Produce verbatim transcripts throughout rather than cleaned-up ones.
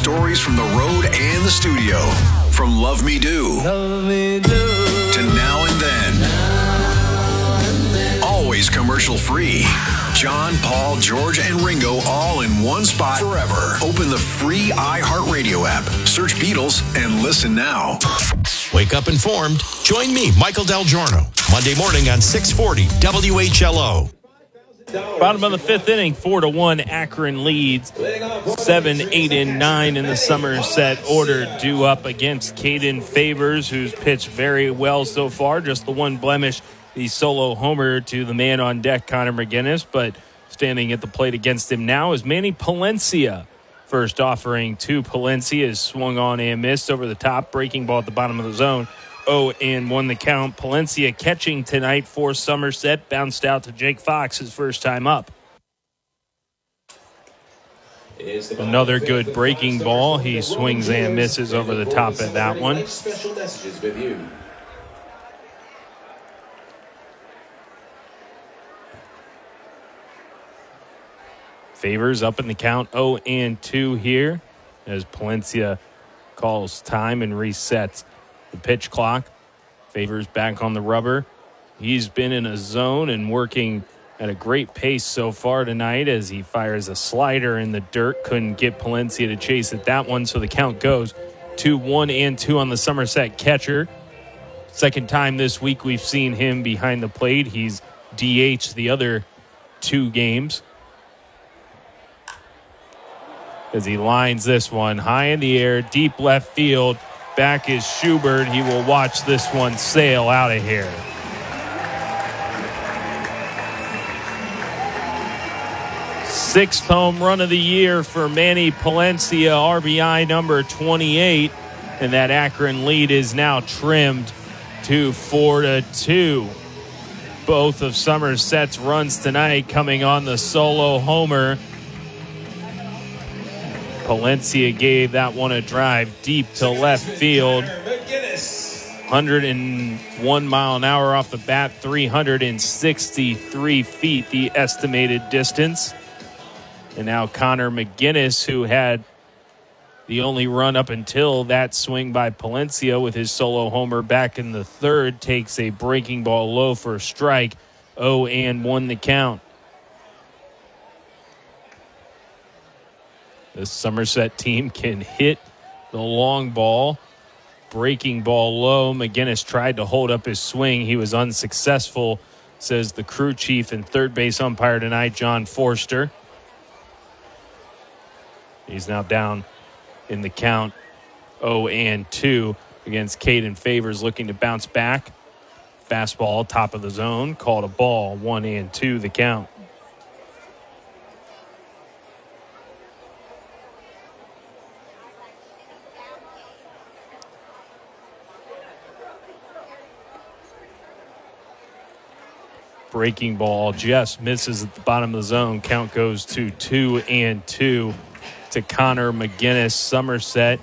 stories from the road and the studio. From Love Me Do, Love me do. to Now and Then. Now and then. Always commercial free. John, Paul, George, and Ringo all in one spot forever. Open the free iHeartRadio app. Search Beatles and listen now. Wake up informed. Join me, Michael Del Giorno, Monday morning on six forty W H L O. Bottom of the fifth inning, four to one. Akron leads seven, eight, and nine in the Somerset order. Due up against Caden Favors, who's pitched very well so far. Just the one blemish, the solo homer to the man on deck, Connor McGinnis. But standing at the plate against him now is Manny Palencia. First offering to Palencia is swung on and missed over the top. Breaking ball at the bottom of the zone. oh and one the count. Palencia catching tonight for Somerset. Bounced out to Jake Fox his first time up. Another good breaking ball. He swings and misses over the top of that one. Favors up in the count oh and two here as Palencia calls time and resets the pitch clock. Favors back on the rubber. He's been in a zone and working at a great pace so far tonight as he fires a slider in the dirt. Couldn't get Palencia to chase at that one, so the count goes to one and two on the Somerset catcher. Second time this week we've seen him behind the plate. He's D H'd the other two games. As he lines this one high in the air, deep left field. Back is Schubert. He will watch this one sail out of here. Sixth home run of the year for Manny Palencia, R B I number twenty-eight. And that Akron lead is now trimmed to four to two. Both of Somerset's runs tonight coming on the solo homer. Palencia gave that one a drive deep to left field. one hundred one mile an hour off the bat, three hundred sixty-three feet, the estimated distance. And now Connor McGinnis, who had the only run up until that swing by Palencia with his solo homer back in the third, takes a breaking ball low for a strike. oh and one the count. The Somerset team can hit the long ball. Breaking ball low. McGinnis tried to hold up his swing. He was unsuccessful, says the crew chief and third base umpire tonight, John Forster. He's now down in the count oh and two against Caden Favors, looking to bounce back. Fastball, top of the zone, called a ball, one and two the count. Breaking ball just misses at the bottom of the zone. Count goes to two and two to Connor McGinnis. Somerset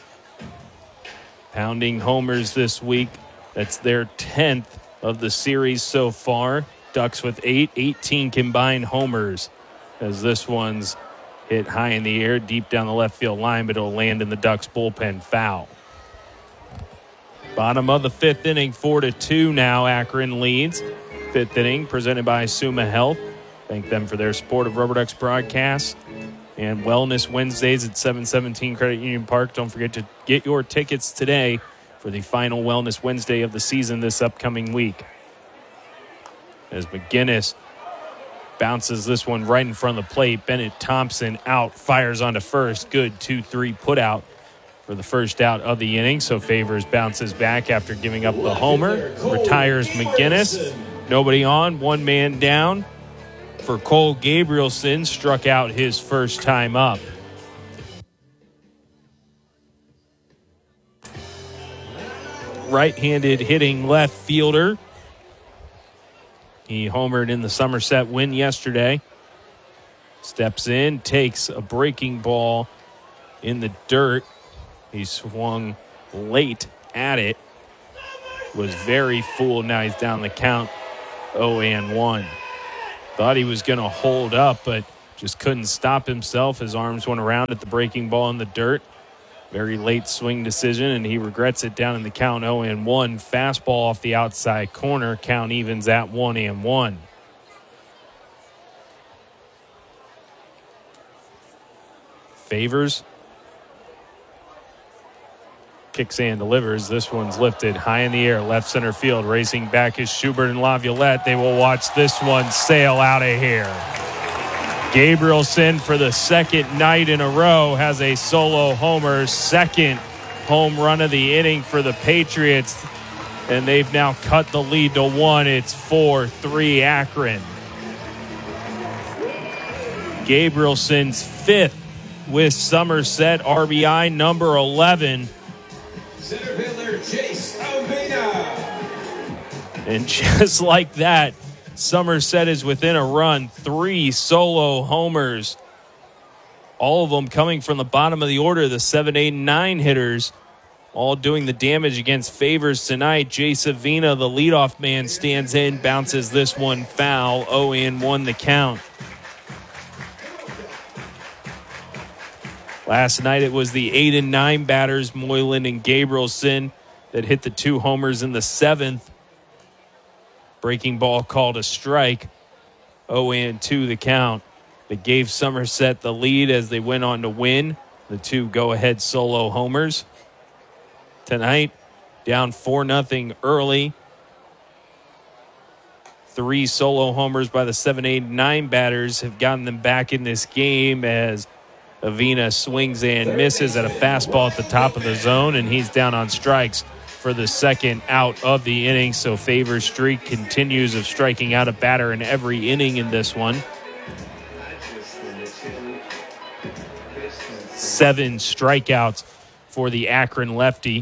pounding homers this week. That's their tenth of the series so far. Ducks with eight, eighteen combined homers as this one's hit high in the air, deep down the left field line, but it'll land in the Ducks bullpen foul. Bottom of the fifth inning, four to two now. Akron leads. Fifth inning presented by Summa Health. Thank them for their support of Rubber Ducks broadcast and Wellness Wednesdays at seven seventeen Credit Union Park. Don't forget to get your tickets today for the final Wellness Wednesday of the season this upcoming week. As McGinnis bounces this one right in front of the plate. Bennett Thompson out, fires onto first. Good two three put out for the first out of the inning. So Favors bounces back after giving up the homer. Retires McGinnis. Nobody on, one man down for Cole Gabrielson. Struck out his first time up. Right-handed hitting left fielder. He homered in the Somerset win yesterday. Steps in, takes a breaking ball in the dirt. He swung late at it. Was very full. Now he's down the count oh and one. Thought he was going to hold up, but just couldn't stop himself. His arms went around at the breaking ball in the dirt. Very late swing decision, and he regrets it down in the count. oh and one. Fastball off the outside corner. Count evens at one and one. Favors. Kicks and delivers. This one's lifted high in the air. Left center field. Racing back is Schubert and Laviolette. They will watch this one sail out of here. Gabrielson, for the second night in a row, has a solo homer. Second home run of the inning for the Patriots. And they've now cut the lead to one. It's four three Akron. Gabrielson's fifth with Somerset, R B I number eleven. Center fielder Chase Almeida. And just like that, Somerset is within a run. Three solo homers. All of them coming from the bottom of the order. The seven, eight, and nine hitters all doing the damage against Favors tonight. Jay Savina, the leadoff man, stands in, bounces this one foul. oh and one the count. Last night it was the eight and nine batters, Moylan and Gabrielson, that hit the two homers in the seventh. Breaking ball called a strike. oh and two the count. That gave Somerset the lead as they went on to win. The two go-ahead solo homers. Tonight, down four nothing early. Three solo homers by the seven, eight, nine batters have gotten them back in this game as Avina swings and misses at a fastball at the top of the zone, and he's down on strikes for the second out of the inning. So Favors' streak continues of striking out a batter in every inning in this one. Seven strikeouts for the Akron lefty.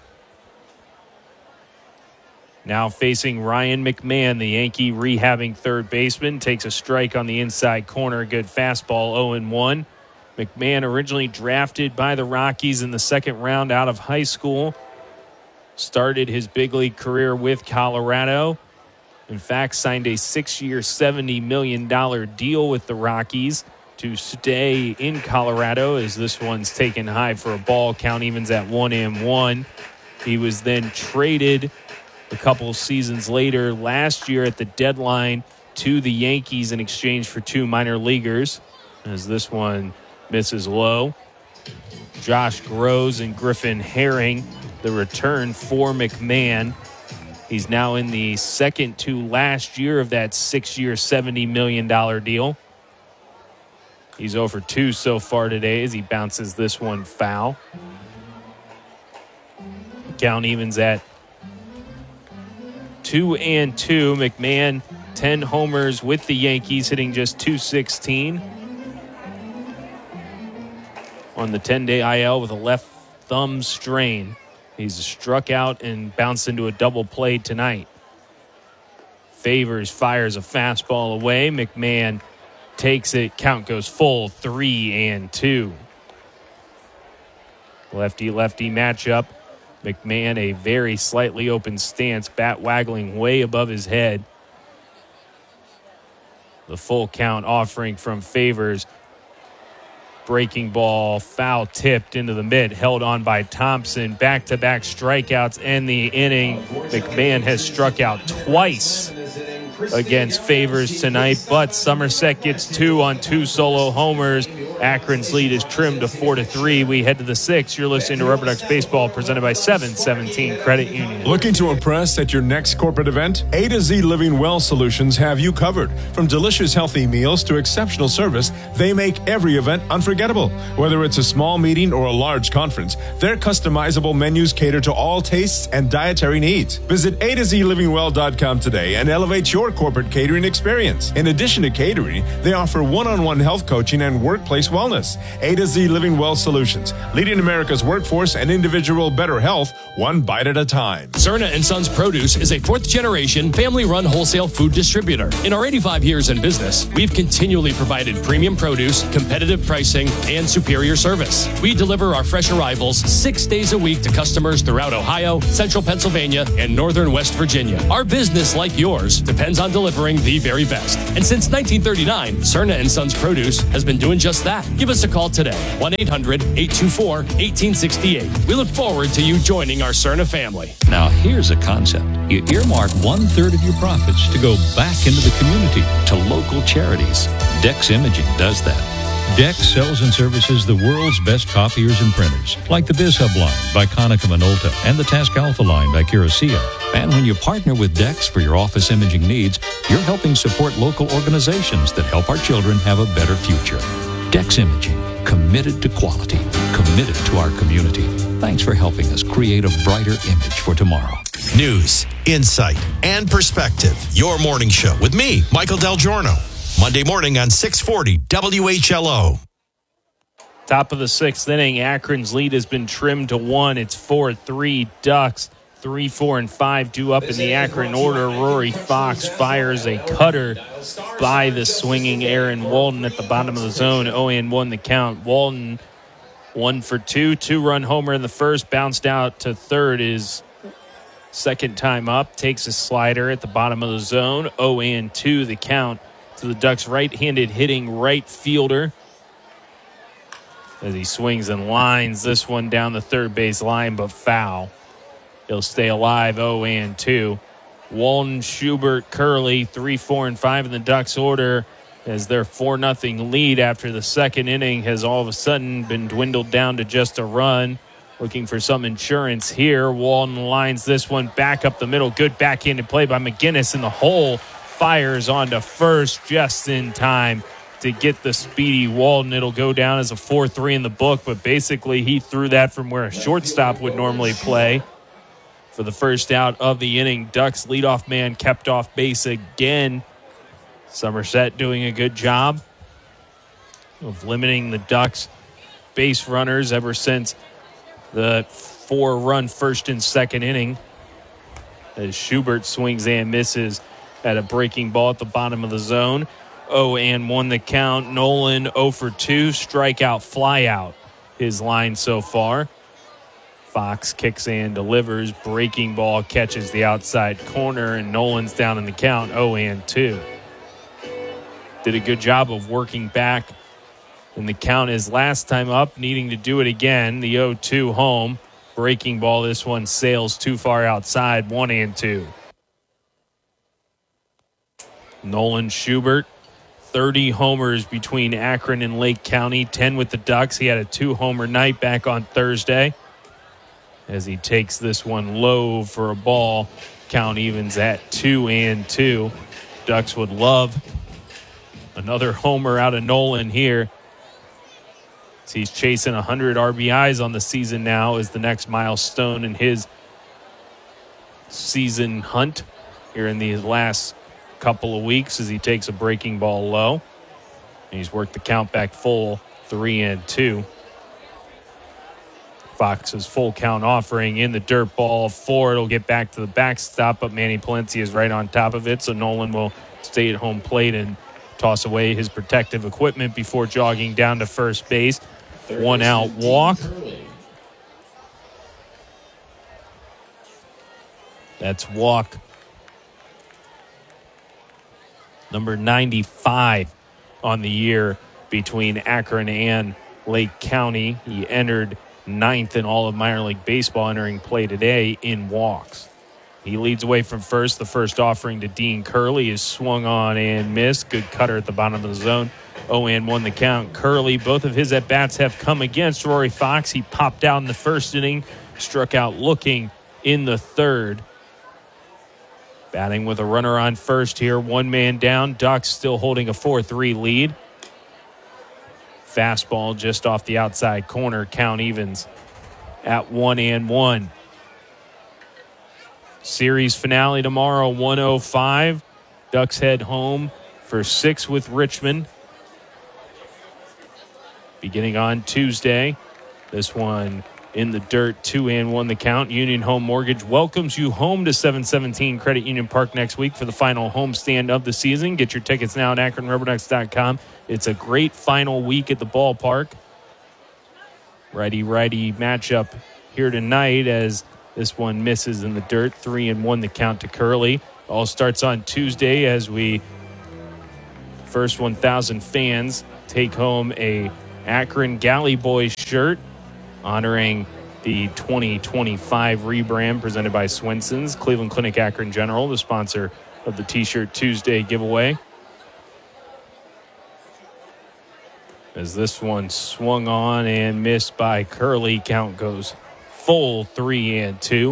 Now facing Ryan McMahon, the Yankee rehabbing third baseman, takes a strike on the inside corner. Good fastball, oh and one. McMahon, originally drafted by the Rockies in the second round out of high school, started his big league career with Colorado. In fact, signed a six-year, seventy million dollars deal with the Rockies to stay in Colorado, as this one's taken high for a ball. Count evens at one and one. He was then traded a couple seasons later, last year at the deadline, to the Yankees in exchange for two minor leaguers, as this one misses low. Josh Groves and Griffin Herring, the return for McMahon. He's now in the second to last year of that six-year, seventy million dollars deal. He's oh for two so far today as he bounces this one foul. Count evens at two and two. McMahon, ten homers with the Yankees, hitting just two sixteen. On the ten-day I L with a left thumb strain. He's struck out and bounced into a double play tonight. Favors fires a fastball away. McMahon takes it. Count goes full, three and two. Lefty-lefty matchup. McMahon, a very slightly open stance, bat waggling way above his head. The full count offering from Favors. Breaking ball, foul tipped into the mid, held on by Thompson. Back-to-back strikeouts end the inning. McMahon has struck out twice against Favors tonight, but Somerset gets two on two solo homers. Akron's lead is trimmed to four to three. We head to the sixth. You're listening to Rubber Ducks Baseball, presented by seven seventeen Credit Union. Looking to impress at your next corporate event? A to Z Living Well Solutions have you covered. From delicious healthy meals to exceptional service, they make every event unforgettable. Whether it's a small meeting or a large conference, their customizable menus cater to all tastes and dietary needs. Visit A to Z living well dot com today and elevate your corporate catering experience. In addition to catering, they offer one-on-one health coaching and workplace Ducks Wellness. A to Z Living Well Solutions, leading America's workforce and individual better health, one bite at a time. Cerna and Sons Produce is a fourth-generation, family-run wholesale food distributor. In our eighty-five years in business, we've continually provided premium produce, competitive pricing, and superior service. We deliver our fresh arrivals six days a week to customers throughout Ohio, central Pennsylvania, and northern West Virginia. Our business, like yours, depends on delivering the very best. And since nineteen thirty-nine, Cerna and Sons Produce has been doing just that. Give us a call today, one eight hundred, eight two four, one eight six eight. We look forward to you joining our Cerna family. Now, here's a concept. You earmark one-third of your profits to go back into the community, to local charities. Dex Imaging does that. Dex sells and services the world's best copiers and printers, like the BizHub line by Konica Minolta and the Task Alpha line by Curacao. And when you partner with Dex for your office imaging needs, you're helping support local organizations that help our children have a better future. Dex Imaging, committed to quality, committed to our community. Thanks for helping us create a brighter image for tomorrow. News, insight, and perspective. Your morning show with me, Michael Del Giorno. Monday morning on six forty W H L O. Top of the sixth inning, Akron's lead has been trimmed to one. It's four three Ducks. Three, four, and five due up in the Akron order. Rory Fox fires a cutter by the swinging Aaron Walton at the bottom of the zone. oh and one the count. Walton, one for two. Two-run homer in the first. Bounced out to third. His second time up. Takes a slider at the bottom of the zone. oh and two the count to the Ducks' right-handed hitting right fielder as he swings and lines this one down the third base line, but foul. He'll stay alive, oh and two. Walton, Schubert, Curley, three, four, and five in the Ducks order as their four nothing lead after the second inning has all of a sudden been dwindled down to just a run. Looking for some insurance here. Walton lines this one back up the middle. Good backhanded play by McGinnis in the hole. Fires onto first just in time to get the speedy Walton. It'll go down as a four three in the book, but basically he threw that from where a shortstop would normally play. For the first out of the inning, Ducks leadoff man kept off base again. Somerset doing a good job of limiting the Ducks base runners ever since the four-run first and second inning. As Schubert swings and misses at a breaking ball at the bottom of the zone. oh and one the count. Nolan oh for two, strikeout, flyout. His line so far. Fox kicks and delivers. Breaking ball catches the outside corner, and Nolan's down in the count, oh and two. Did a good job of working back in the count his last time up, needing to do it again. The oh two home. Breaking ball, this one sails too far outside, one and two. Nolan Schubert, thirty homers between Akron and Lake County, ten with the Ducks. He had a two-homer night back on Thursday. As he takes this one low for a ball, count evens at two and two. Ducks would love another homer out of Nolan here. So he's chasing one hundred R B Is on the season now is the next milestone in his season hunt here in these last couple of weeks as he takes a breaking ball low. And he's worked the count back full, three and two. Fox's full count offering in the dirt ball. Four, it'll get back to the backstop, but Manny Palencia is right on top of it, so Nolan will stay at home plate and toss away his protective equipment before jogging down to first base. One out walk. That's walk number ninety-five on the year between Akron and Lake County. He entered ninth in all of minor league baseball entering play today in walks. He leads away from first. The first offering to Dean Curley is swung on and missed. Good cutter at the bottom of the zone. oh and one the count. Curley, both of his at-bats have come against Rory Fox. He popped out in the first inning, struck out looking in the third. Batting with a runner on first here. One man down. Ducks still holding a four three lead. Fastball just off the outside corner. Count evens at one and one. Series finale tomorrow, one oh five. Ducks head home for six with Richmond. beginning on Tuesday. This one in the dirt, two and one the count. Union Home Mortgage welcomes you home to seven seventeen Credit Union Park next week for the final homestand of the season. Get your tickets now at Akron Rubber Ducks dot com. It's a great final week at the ballpark. Righty-righty matchup here tonight as this one misses in the dirt. Three and one the count to Curley. All starts on Tuesday as we, first one thousand fans, take home a Akron Galley Boys shirt honoring the twenty twenty-five rebrand presented by Swenson's. Cleveland Clinic Akron General, the sponsor of the T-Shirt Tuesday giveaway. As this one swung on and missed by Curley, count goes full three and two.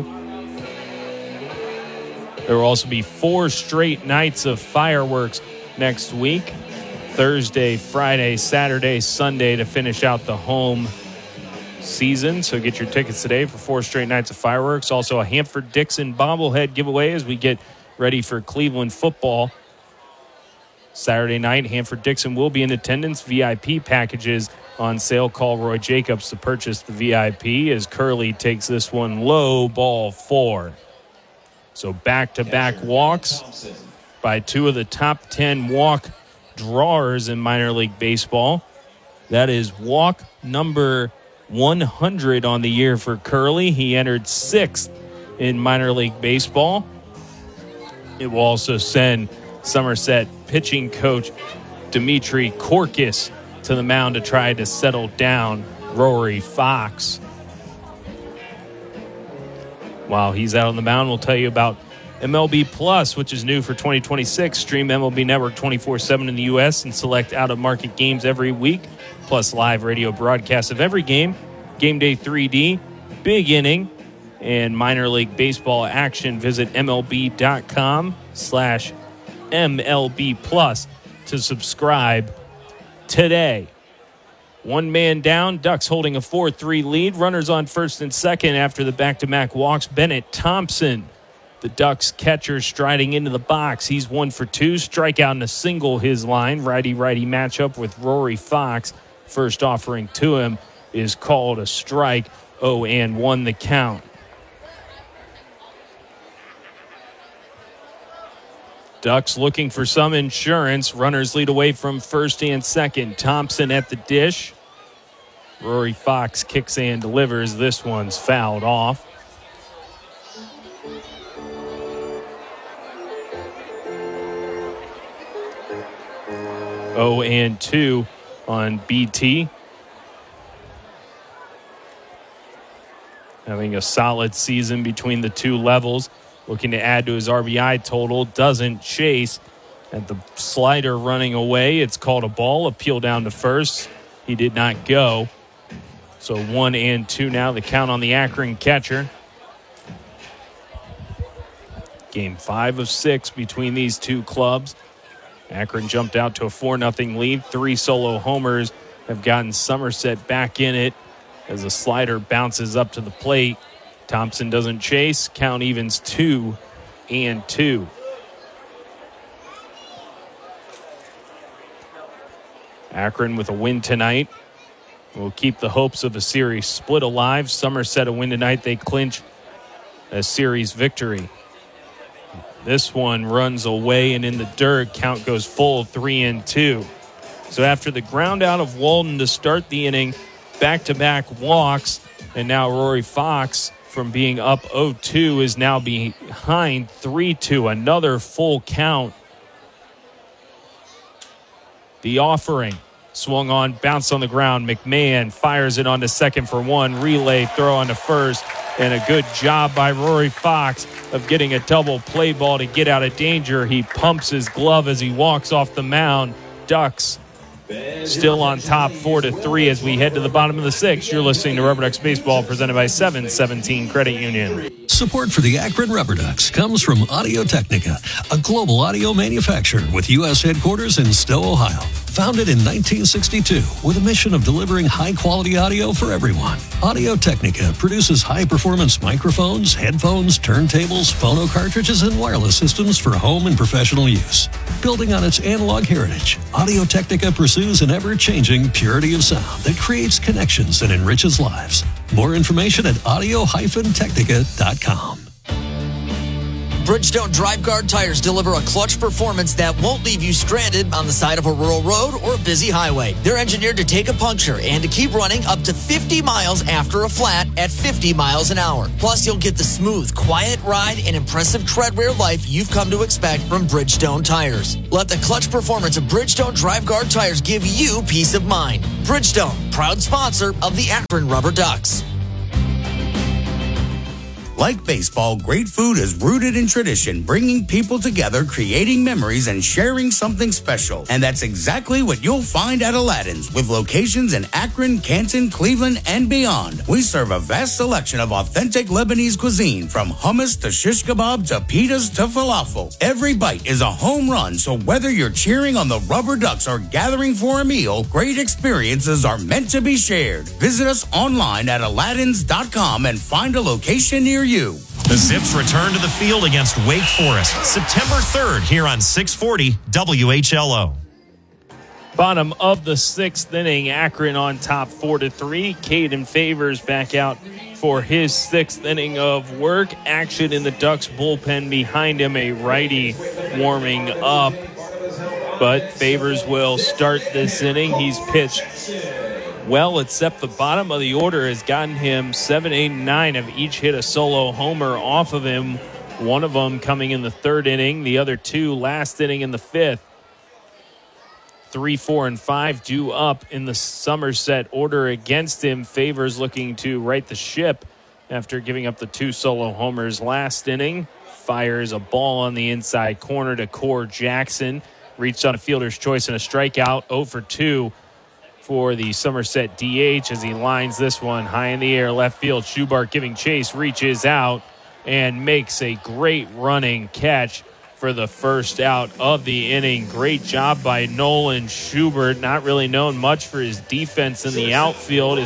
There will also be four straight nights of fireworks next week. Thursday, Friday, Saturday, Sunday to finish out the home season. So get your tickets today for four straight nights of fireworks. Also a Hanford-Dixon bobblehead giveaway as we get ready for Cleveland football. Saturday night, Hanford-Dixon will be in attendance. V I P packages on sale. Call Roy Jacobs to purchase the V I P as Curley takes this one low, ball four. So back-to-back walks by two of the top ten walk drawers in minor league baseball. That is walk number one hundred on the year for Curley. He entered sixth in minor league baseball. It will also send Somerset pitching coach Dimitri Korkis to the mound to try to settle down Rory Fox. While he's out on the mound, we'll tell you about M L B Plus, which is new for twenty twenty-six. Stream M L B Network twenty-four seven in the U S and select out-of-market games every week, plus live radio broadcasts of every game, Game Day three D, Big Inning, and minor league baseball action. Visit MLB.com slash MLB Plus to subscribe today. One man down, Ducks holding a four three lead. Runners on first and second after the back-to-back walks. Bennett Thompson, the Ducks catcher, striding into the box. He's one for two. Strikeout and a single his line. Righty-righty matchup with Rory Fox. First offering to him is called a strike. oh and one the count. Ducks looking for some insurance. Runners lead away from first and second. Thompson at the dish. Rory Fox kicks and delivers. This one's fouled off. oh and two on B T. Having a solid season between the two levels. Looking to add to his R B I total. Doesn't chase. At the slider running away. It's called a ball. Appeal down to first. He did not go. So one and two now. The count on the Akron catcher. Game five of six between these two clubs. Akron jumped out to a four nothing lead. Three solo homers have gotten Somerset back in it as the slider bounces up to the plate. Thompson doesn't chase. Count evens two and two. Akron with a win tonight will keep the hopes of a series split alive. Somerset a win tonight. They clinch a series victory. This one runs away and in the dirt. Count goes full, three and two. So after the ground out of Walden to start the inning, back-to-back walks, and now Rory Fox, from being up oh two, is now behind three two. Another full count. The offering swung on, bounced on the ground. McMahon fires it onto second for one. Relay throw onto first. And a good job by Rory Fox of getting a double play ball to get out of danger. He pumps his glove as he walks off the mound. Ducks still on top four to three as we head to the bottom of the sixth. You're listening to Rubber Ducks Baseball presented by seven seventeen Credit Union. Support for the Akron Rubber Ducks comes from Audio Technica, a global audio manufacturer with U S headquarters in Stowe, Ohio. Founded in nineteen sixty-two with a mission of delivering high-quality audio for everyone, Audio Technica produces high-performance microphones, headphones, turntables, phono cartridges, and wireless systems for home and professional use. Building on its analog heritage, Audio Technica presents pursues an ever-changing purity of sound that creates connections and enriches lives. More information at audio dash technica dot com. Bridgestone Drive Guard tires deliver a clutch performance that won't leave you stranded on the side of a rural road or a busy highway. They're engineered to take a puncture and to keep running up to fifty miles after a flat at fifty miles an hour. Plus, you'll get the smooth, quiet ride and impressive tread wear life you've come to expect from Bridgestone tires. Let the clutch performance of Bridgestone Drive Guard tires give you peace of mind. Bridgestone, proud sponsor of the Akron Rubber Ducks. Like baseball, great food is rooted in tradition, bringing people together, creating memories, and sharing something special. And that's exactly what you'll find at Aladdin's, with locations in Akron, Canton, Cleveland, and beyond. We serve a vast selection of authentic Lebanese cuisine, from hummus to shish kebab to pitas to falafel. Every bite is a home run, so whether you're cheering on the Rubber Ducks or gathering for a meal, great experiences are meant to be shared. Visit us online at aladdins dot com and find a location near you. You. The Zips return to the field against Wake Forest September third here on six forty W H L O. Bottom of the sixth inning, Akron on top four to three. Caden Favors back out for his sixth inning of work. Action in the Ducks bullpen behind him, a righty warming up. But Favors will start this inning. He's pitched well, except the bottom of the order has gotten him seven, eight, and nine have each hit a solo homer off of him. One of them coming in the third inning, the other two last inning in the fifth. Three, four, and five due up in the Somerset order against him. Favors looking to right the ship after giving up the two solo homers last inning. Fires a ball on the inside corner to Core Jackson. Reached on a fielder's choice and a strikeout. oh for two. For the Somerset D H as he lines this one high in the air, left field. Schubart giving chase, reaches out and makes a great running catch for the first out of the inning. Great job by Nolan Schubart, not really known much for his defense in the outfield,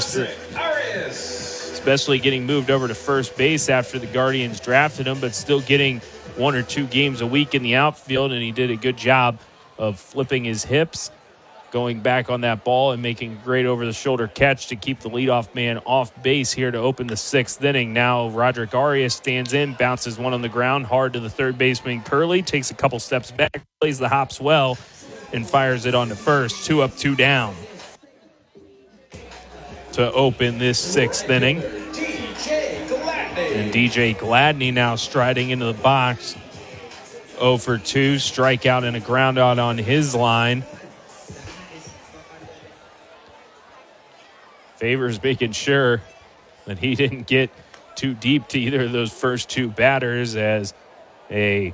especially getting moved over to first base after the Guardians drafted him, but still getting one or two games a week in the outfield, and he did a good job of flipping his hips, going back on that ball and making a great over-the-shoulder catch to keep the leadoff man off base here to open the sixth inning. Now Roderick Arias stands in, bounces one on the ground, hard to the third baseman Curley, takes a couple steps back, plays the hops well, and fires it on to first. Two up, two down to open this sixth inning. And D J Gladney now striding into the box. oh for two, strikeout and a ground out on his line. Favors making sure that he didn't get too deep to either of those first two batters, as a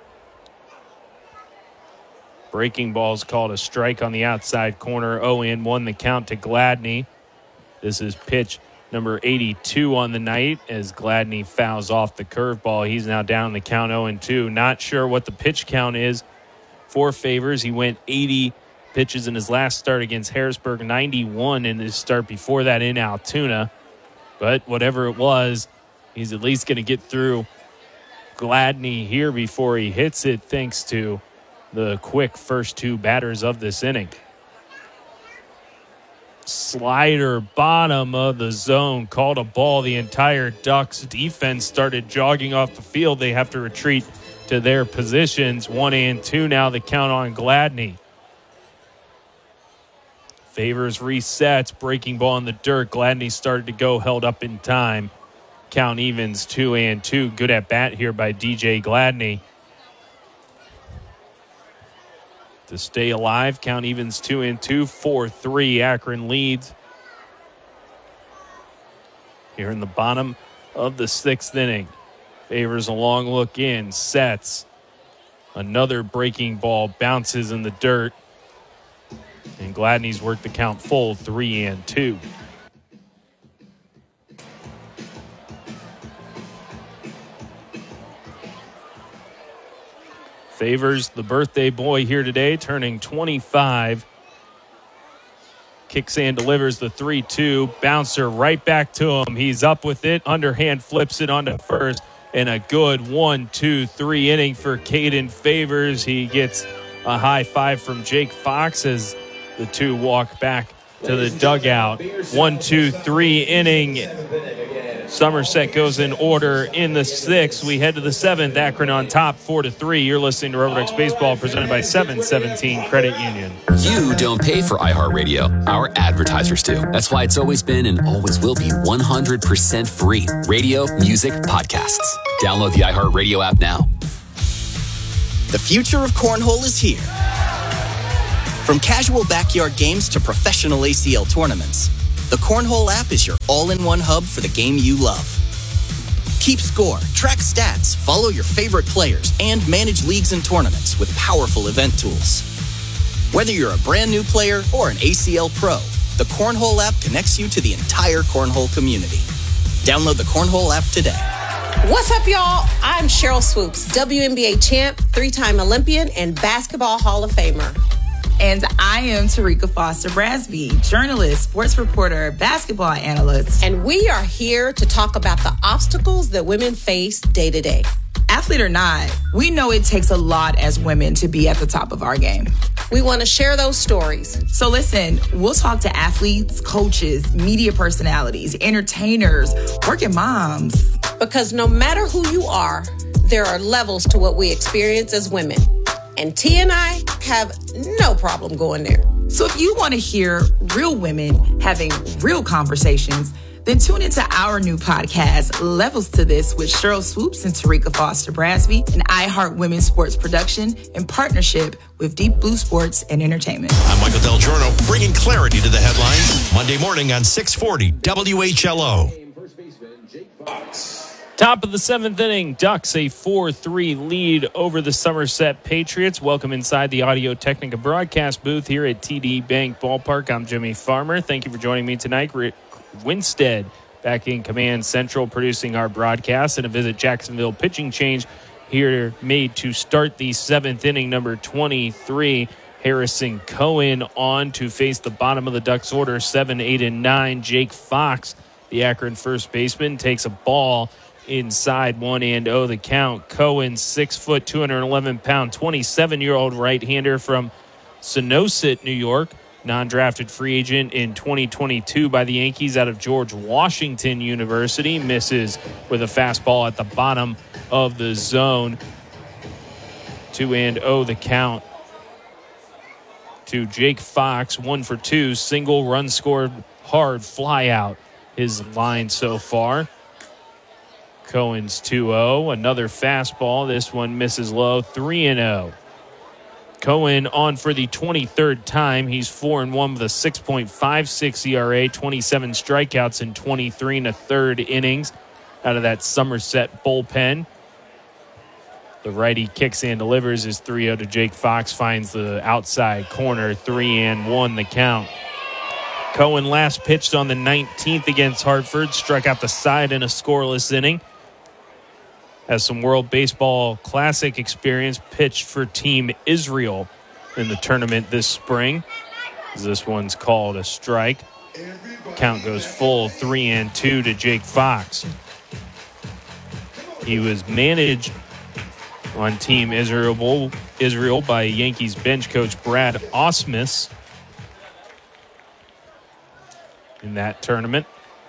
breaking ball is called a strike on the outside corner. oh and one the count to Gladney. This is pitch number eighty-two on the night as Gladney fouls off the curveball. He's now down the count oh and two. Not sure what the pitch count is for Favors. He went eighty pitches in his last start against Harrisburg, ninety-one in his start before that in Altoona. But whatever it was, he's at least going to get through Gladney here before he hits it, thanks to the quick first two batters of this inning. Slider, bottom of the zone, called a ball. The entire Ducks defense started jogging off the field. They have to retreat to their positions. One and two now, the count on Gladney. Favors resets, breaking ball in the dirt. Gladney started to go, held up in time. Count evens, two and two. Good at bat here by D J Gladney. To stay alive, count evens two and two, four three. Akron leads here in the bottom of the sixth inning. Favors a long look in, sets. Another breaking ball bounces in the dirt. And Gladney's worked the count full, three and two. Favors, the birthday boy here today, turning twenty-five. Kicks and delivers the three two. Bouncer right back to him. He's up with it. Underhand flips it onto first. And a good one, two, three inning for Caden Favors. He gets a high five from Jake Fox as The two walk back to the dugout. One, two, three inning. Somerset goes in order in the sixth. We head to the seventh. Akron on top, four to three. You're listening to Rubber Ducks Baseball, presented by seven seventeen Credit Union. You don't pay for iHeartRadio. Our advertisers do. That's why it's always been and always will be one hundred percent free. Radio, music, podcasts. Download the iHeartRadio app now. The future of cornhole is here. From casual backyard games to professional A C L tournaments, the Cornhole app is your all-in-one hub for the game you love. Keep score, track stats, follow your favorite players, and manage leagues and tournaments with powerful event tools. Whether you're a brand new player or an A C L pro, the Cornhole app connects you to the entire Cornhole community. Download the Cornhole app today. What's up, y'all? I'm Cheryl Swoops, W N B A champ, three-time Olympian, and Basketball Hall of Famer. And I am Tarika Foster Brasby, journalist, sports reporter, basketball analyst. And we are here to talk about the obstacles that women face day to day. Athlete or not, we know it takes a lot as women to be at the top of our game. We want to share those stories. So listen, we'll talk to athletes, coaches, media personalities, entertainers, working moms. Because no matter who you are, there are levels to what we experience as women. And T and I have no problem going there. So if you want to hear real women having real conversations, then tune into our new podcast, Levels to This, with Cheryl Swoops and Tarika Foster Brasby, an iHeart Women's Sports production in partnership with Deep Blue Sports and Entertainment. I'm Michael Del Giorno, bringing clarity to the headlines. Monday morning on six forty W H L O. Top of the seventh inning, Ducks a four three lead over the Somerset Patriots. Welcome inside the Audio Technica broadcast booth here at T D Bank Ballpark. I'm Jimmy Farmer. Thank you for joining me tonight. Rick Winstead back in Command Central producing our broadcast, and a visit Jacksonville pitching change here made to start the seventh inning, number twenty-three. Harrison Cohen on to face the bottom of the Ducks order, seven, eight, and nine. Jake Fox, the Akron first baseman, takes a ball inside, one and oh the count. Cohen, six foot, two hundred eleven pound, twenty-seven-year-old right-hander from Synosset, New York, non-drafted free agent in twenty twenty-two by the Yankees out of George Washington University, misses with a fastball at the bottom of the zone. two and oh the count to Jake Fox, one for two, single, run scored, hard fly out, his line so far. Cohen's two oh, another fastball. This one misses low, three and oh. Cohen on for the twenty-third time. He's four and one with a six point five six E R A, twenty-seven strikeouts in twenty-three and a third innings out of that Somerset bullpen. The righty kicks and delivers his three oh to Jake Fox, finds the outside corner, three and one the count. Cohen last pitched on the nineteenth against Hartford, struck out the side in a scoreless inning. Has some World Baseball Classic experience, pitched for Team Israel in the tournament this spring. This one's called a strike. Count goes full, three and two to Jake Fox. He was managed on Team Israel, Israel by Yankees bench coach Brad Ausmus in that tournament.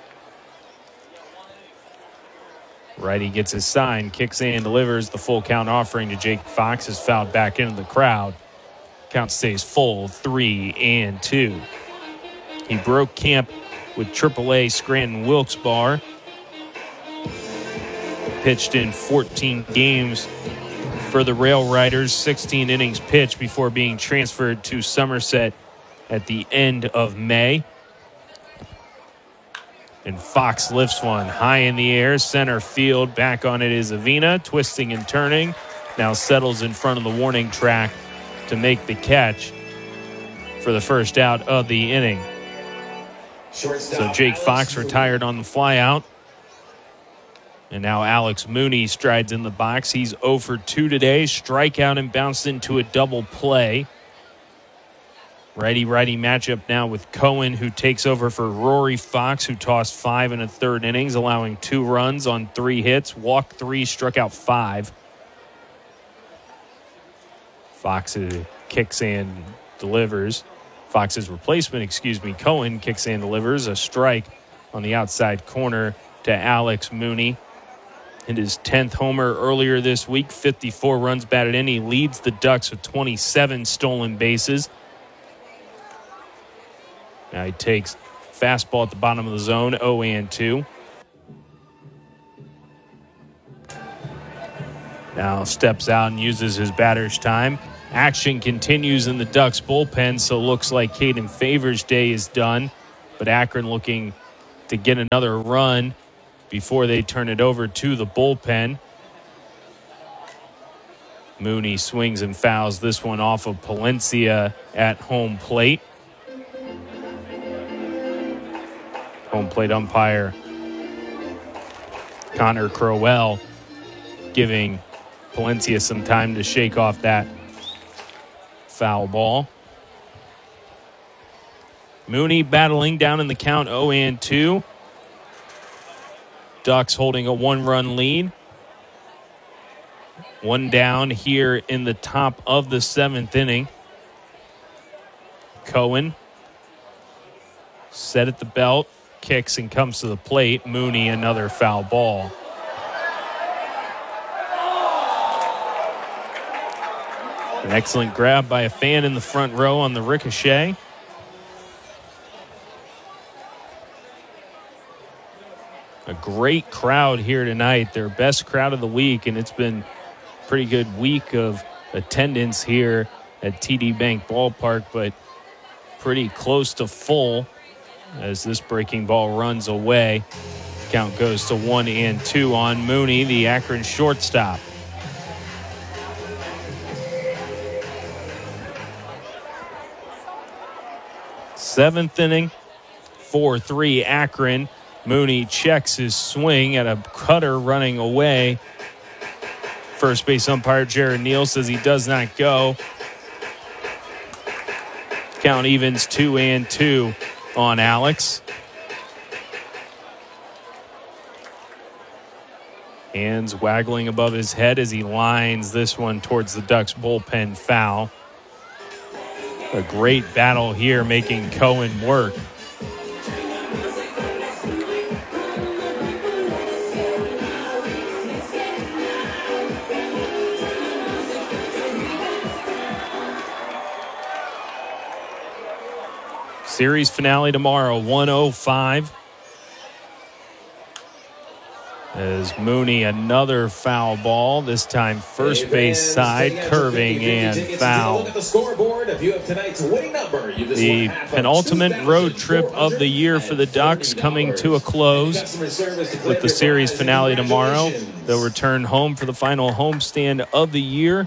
Righty gets his sign, kicks and delivers. The full count offering to Jake Fox is fouled back into the crowd. Count stays full, three and two. He broke camp with triple A Scranton Wilkes-Barre. Pitched in fourteen games for the Rail Riders, sixteen innings pitched before being transferred to Somerset at the end of May. And Fox lifts one high in the air, center field. Back on it is Avina, twisting and turning. Now settles in front of the warning track to make the catch for the first out of the inning. So Jake Fox retired on the flyout. And now Alex Mooney strides in the box. He's oh for two today. Strikeout and bounced into a double play. Righty-righty matchup now with Cohen, who takes over for Rory Fox, who tossed five in a third innings, allowing two runs on three hits. Walked three, struck out five. Fox uh, kicks and delivers. Fox's replacement, excuse me, Cohen, kicks and delivers a strike on the outside corner to Alex Mooney. Hit his tenth homer earlier this week, fifty-four runs batted in. He leads the Ducks with twenty-seven stolen bases. Now he takes fastball at the bottom of the zone, oh and two. Now steps out and uses his batter's time. Action continues in the Ducks bullpen, so looks like Caden Favors' day is done. But Akron looking to get another run before they turn it over to the bullpen. Mooney swings and fouls this one off of Palencia at home plate. Home plate umpire Connor Crowell giving Palencia some time to shake off that foul ball. Mooney battling down in the count, oh and two. Ducks holding a one-run lead. One down here in the top of the seventh inning. Cohen set at the belt, kicks and comes to the plate. Mooney, another foul ball. An excellent grab by a fan in the front row on the ricochet. A great crowd here tonight, their best crowd of the week, and it's been a pretty good week of attendance here at T D Bank Ballpark, but pretty close to full as this breaking ball runs away. Count goes to one and two on Mooney, the Akron shortstop. Seventh inning, four three Akron. Mooney checks his swing at a cutter running away. First base umpire Jared Neal says he does not go. Count evens two and two on Alex. Hands waggling above his head as he lines this one towards the Ducks bullpen foul. A great battle here making Cohen work. Series finale tomorrow, one oh five. As Mooney, another foul ball, this time first base side, curving and foul. The penultimate road trip of the year for the Ducks coming to a close with the series finale tomorrow. They'll return home for the final homestand of the year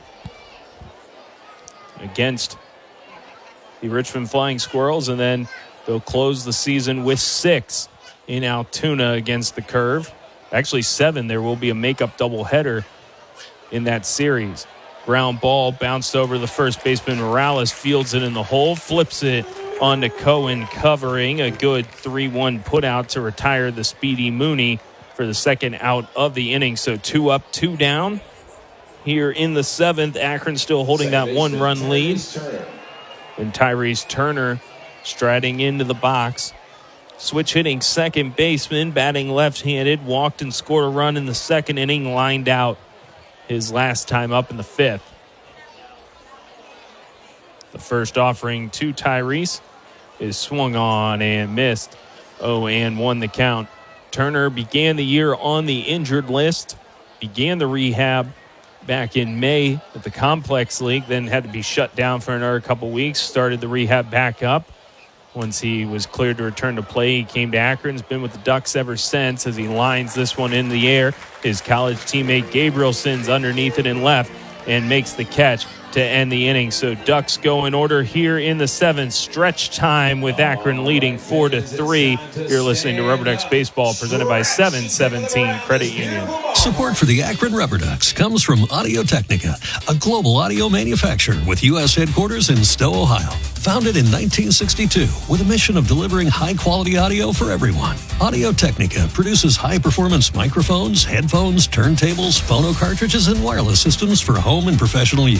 against the Richmond Flying Squirrels, and then they'll close the season with six in Altoona against the Curve. Actually seven. There will be a makeup doubleheader in that series. Ground ball bounced over the first baseman. Morales fields it in the hole, flips it onto Cohen, covering a good three one put out to retire the speedy Mooney for the second out of the inning. So two up, two down here in the seventh. Akron still holding that one-run lead. And Tyrese Turner striding into the box. Switch hitting second baseman, batting left-handed, walked and scored a run in the second inning, lined out his last time up in the fifth. The first offering to Tyrese is swung on and missed. oh and one the count. Turner began the year on the injured list, began the rehab back in May at the Complex League, then had to be shut down for another couple weeks, started the rehab back up. Once he was cleared to return to play, he came to Akron, has been with the Ducks ever since as he lines this one in the air. His college teammate Gabrielson's underneath it and left and makes the catch to end the inning. So Ducks go in order here in the seventh. Stretch time with Akron leading four to three. You're listening to Rubber Ducks Baseball presented by seven seventeen Credit Union. Support for the Akron Rubber Ducks comes from Audio Technica, a global audio manufacturer with U S headquarters in Stowe, Ohio. Founded in nineteen sixty-two with a mission of delivering high-quality audio for everyone. Audio Technica produces high-performance microphones, headphones, turntables, phono cartridges, and wireless systems for home and professional use.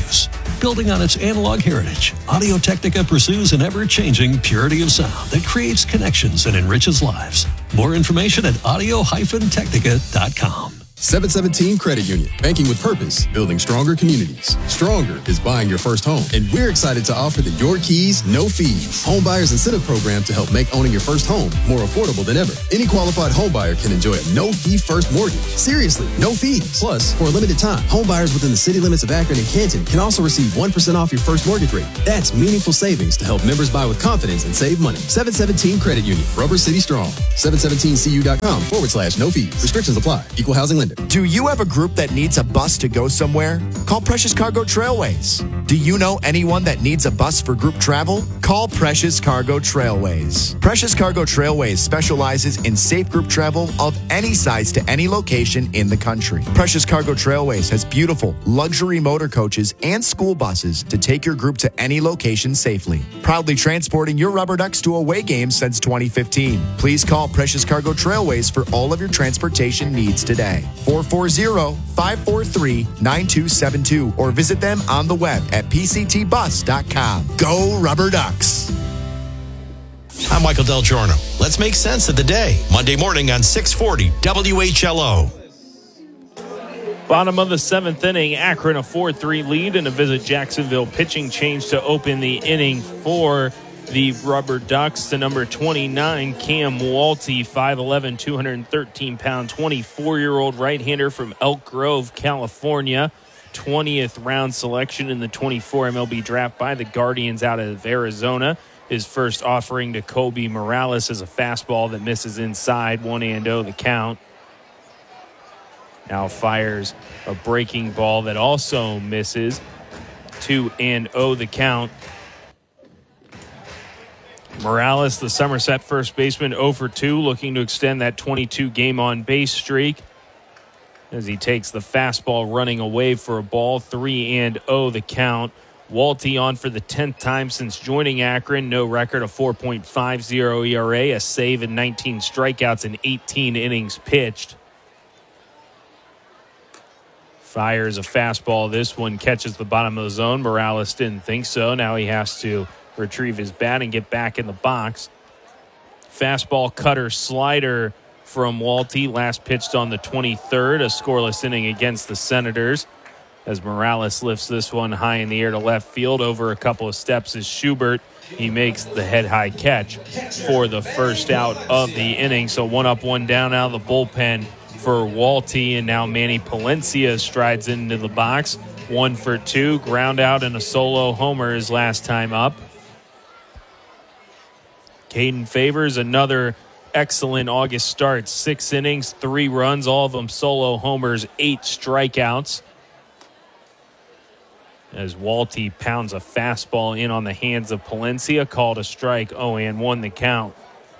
Building on its analog heritage, Audio-Technica pursues an ever-changing purity of sound that creates connections and enriches lives. More information at audio dash technica dot com. seven seventeen Credit Union. Banking with purpose, building stronger communities. Stronger is buying your first home. And we're excited to offer the Your Keys, No Fees home buyers incentive program to help make owning your first home more affordable than ever. Any qualified home buyer can enjoy a no-fee first mortgage. Seriously, no fees. Plus, for a limited time, home buyers within the city limits of Akron and Canton can also receive one percent off your first mortgage rate. That's meaningful savings to help members buy with confidence and save money. seven seventeen Credit Union. Rubber City Strong. seven seventeen C U dot com forward slash no fees. Restrictions apply. Equal housing lender. Do you have a group that needs a bus to go somewhere? Call Precious Cargo Trailways. Do you know anyone that needs a bus for group travel? Call Precious Cargo Trailways. Precious Cargo Trailways specializes in safe group travel of any size to any location in the country. Precious Cargo Trailways has beautiful luxury motor coaches and school buses to take your group to any location safely. Proudly transporting your Rubber Ducks to away games since twenty fifteen. Please call Precious Cargo Trailways for all of your transportation needs today. four four zero, five four three, nine two seven two or visit them on the web at p c t bus dot com. Go Rubber Ducks! I'm Michael Del Giorno. Let's make sense of the day. Monday morning on six forty W H L O. Bottom of the seventh inning, Akron a four three lead and a Visit Jacksonville pitching change to open the inning for the Rubber Ducks. The number twenty-nine, Cam Walty, five eleven, two hundred thirteen pound, twenty-four-year-old right-hander from Elk Grove, California. twentieth round selection in the twenty-four M L B draft by the Guardians out of Arizona. His first offering to Kobe Morales is a fastball that misses inside, one and oh the count. Now fires a breaking ball that also misses, two and oh the count. Morales, the Somerset first baseman, oh for two, looking to extend that twenty-two game on base streak as he takes the fastball running away for a ball, three and oh the count. Walty on for the tenth time since joining Akron. No record, a four point five oh E R A, a save and nineteen strikeouts in eighteen innings pitched. Fires a fastball. This one catches the bottom of the zone. Morales didn't think so. Now he has to retrieve his bat and get back in the box. Fastball, cutter, slider from Walty. Last pitched on the twenty-third. A scoreless inning against the Senators as Morales lifts this one high in the air to left field. Over a couple of steps is Schubert. He makes the head-high catch for the first out of the inning. So one up, one down out of the bullpen for Walty. And now Manny Palencia strides into the box. One for two. Ground out and a solo homer his last time up. Caden Favors, another excellent August start. Six innings, three runs, all of them solo homers, eight strikeouts. As Walty pounds a fastball in on the hands of Palencia, called a strike, oh and one the count.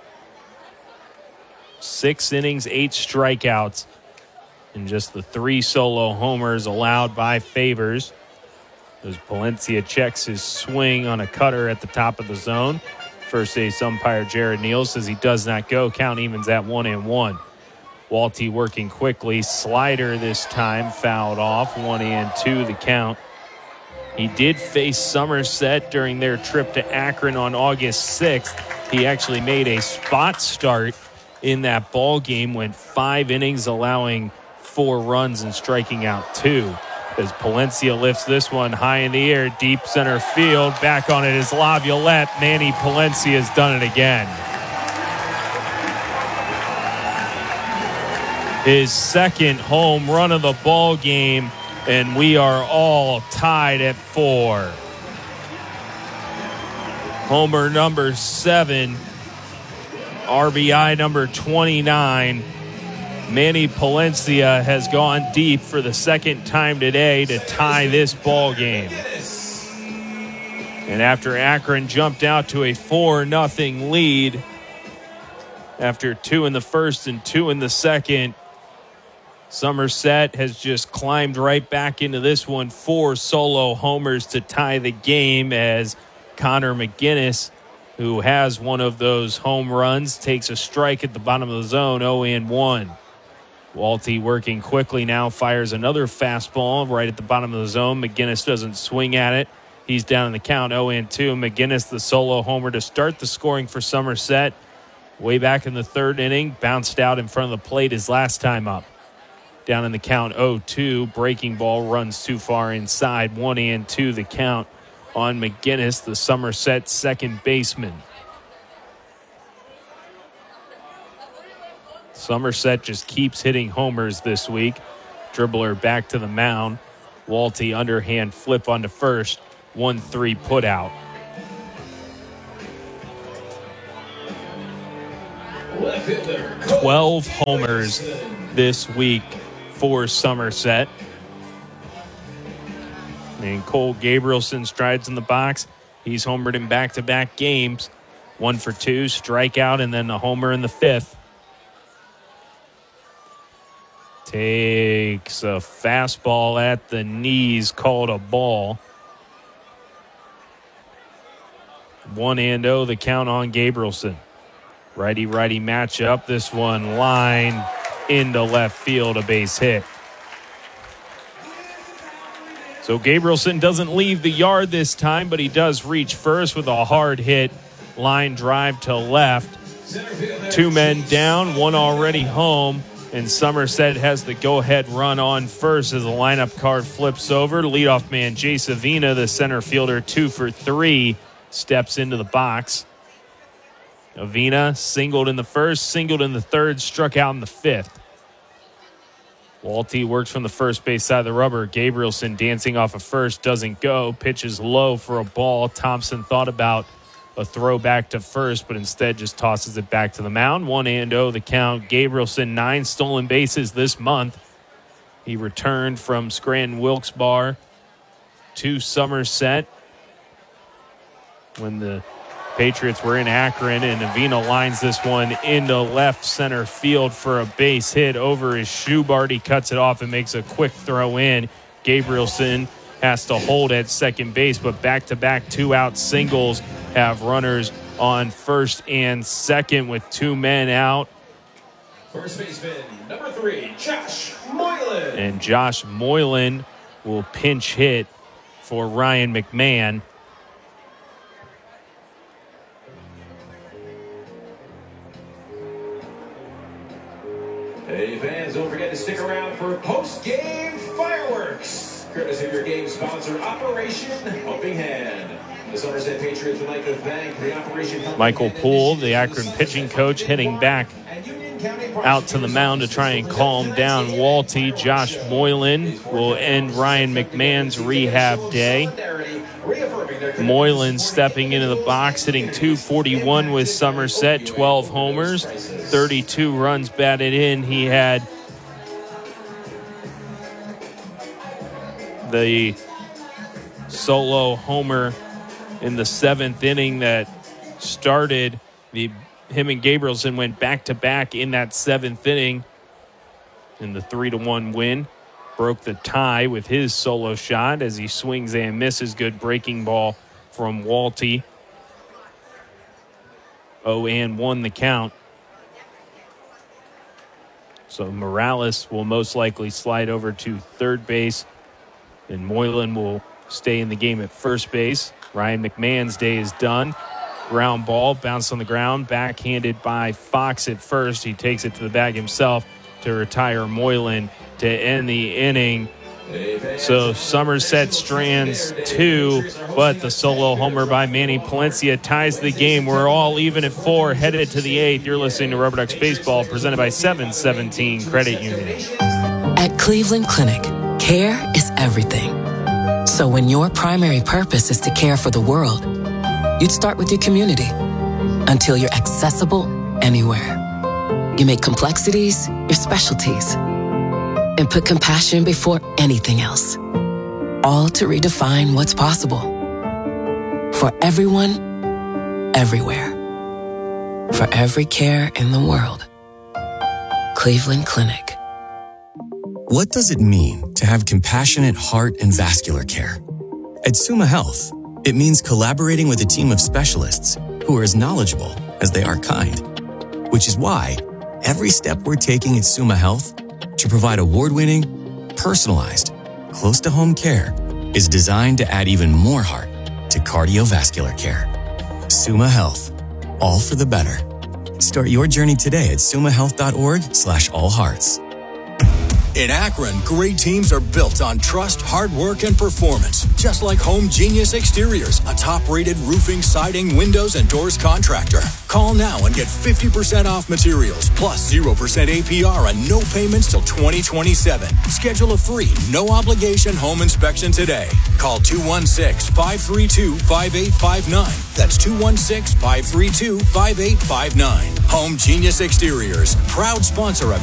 Six innings, eight strikeouts, and just the three solo homers allowed by Favors. As Palencia checks his swing on a cutter at the top of the zone. First base umpire Jared Neal says he does not go. Count evens at one and one. Walty working quickly. Slider this time fouled off. One and two the count. He did face Somerset during their trip to Akron on August sixth. He actually made a spot start in that ball game, went five innings, allowing four runs and striking out two. As Palencia lifts this one high in the air, deep center field. Back on it is Laviolette. Manny Palencia has done it again. His second home run of the ball game, and we are all tied at four. Homer number seven, R B I number twenty-nine. Manny Palencia has gone deep for the second time today to tie this ball game. And after Akron jumped out to a four nothing lead, after two in the first and two in the second, Somerset has just climbed right back into this one. Four solo homers to tie the game as Connor McGinnis, who has one of those home runs, takes a strike at the bottom of the zone, oh and one. Walty working quickly now, fires another fastball right at the bottom of the zone. McGinnis doesn't swing at it. He's down in the count, oh and two. McGinnis, the solo homer to start the scoring for Somerset. Way back in the third inning, bounced out in front of the plate his last time up. Down in the count, oh two. Breaking ball runs too far inside. one and two the count on McGinnis, the Somerset second baseman. Somerset just keeps hitting homers this week. Dribbler back to the mound. Walty underhand flip onto first. one three put out. twelve homers this week for Somerset. And Cole Gabrielson strides in the box. He's homered in back-to-back games. One for two, strikeout, and then a homer in the fifth. Takes a fastball at the knees, called a ball. one and oh the count on Gabrielson. Righty-righty matchup. This one line into left field, a base hit. So Gabrielson doesn't leave the yard this time, but he does reach first with a hard hit. Line drive to left. Two men down, one already home. And Somerset has the go-ahead run on first as the lineup card flips over. Leadoff man Jace Avina, the center fielder, two for three, steps into the box. Avina singled in the first, singled in the third, struck out in the fifth. Walty works from the first base side of the rubber. Gabrielson dancing off of first, doesn't go. Pitches low for a ball. Thompson thought about a throw back to first, but instead just tosses it back to the mound. one and oh the count. Gabrielson, nine stolen bases this month. He returned from Scranton Wilkes-Barre to Somerset when the Patriots were in Akron, and Avina lines this one into left center field for a base hit over his shoe bar. He cuts it off and makes a quick throw in. Gabrielson has to hold at second base, but back-to-back two-out singles have runners on first and second with two men out. First baseman, number three, Josh Moylan. And Josh Moylan will pinch hit for Ryan McMahon. Hey fans, don't forget to stick around for post-game fireworks. Courtesy of your game sponsor, Operation Helping Hand. The Somerset Patriots would like to thank the Operation Helping Michael Hand Poole, the Akron pitching coach, heading back out to the mound to try and calm down Walty. Josh Moylan will end Ryan McMahon's rehab day. Moylan stepping into the box, hitting two forty-one with Somerset, twelve homers, thirty-two runs batted in. He had the solo homer in the seventh inning that started the him and Gabrielson went back-to-back in that seventh inning in the three to one win. Broke the tie with his solo shot as he swings and misses. Good breaking ball from Walty. oh and one the count. So Morales will most likely slide over to third base, and Moylan will stay in the game at first base. Ryan McMahon's day is done. Ground ball, bounced on the ground, backhanded by Fox at first. He takes it to the bag himself to retire Moylan to end the inning. So Somerset strands two, but the solo homer by Manny Palencia ties the game. We're all even at four, headed to the eighth. You're listening to Rubber Ducks Baseball, presented by seven seventeen Credit Union. At Cleveland Clinic, care is everything. So when your primary purpose is to care for the world, you'd start with your community until you're accessible anywhere. You make complexities your specialties and put compassion before anything else. All to redefine what's possible. For everyone, everywhere. For every care in the world. Cleveland Clinic. What does it mean to have compassionate heart and vascular care? At Summa Health, it means collaborating with a team of specialists who are as knowledgeable as they are kind. Which is why every step we're taking at Summa Health to provide award-winning, personalized, close-to-home care is designed to add even more heart to cardiovascular care. Summa Health, all for the better. Start your journey today at summahealth.org slash all hearts. In Akron, great teams are built on trust, hard work, and performance. Just like Home Genius Exteriors, a top-rated roofing, siding, windows, and doors contractor. Call now and get fifty percent off materials, plus zero percent A P R and no payments till twenty twenty-seven. Schedule a free, no-obligation home inspection today. Call two one six, five three two, five eight five nine. That's two one six, five three two, five eight five nine. Home Genius Exteriors, proud sponsor of